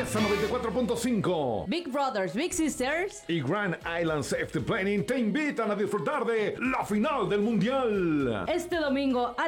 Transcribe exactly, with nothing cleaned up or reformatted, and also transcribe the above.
Fiesta noventa y cuatro punto cinco. Big Brothers, Big Sisters y Grand Island Safety Planning te invitan a disfrutar de la final del Mundial. este domingo a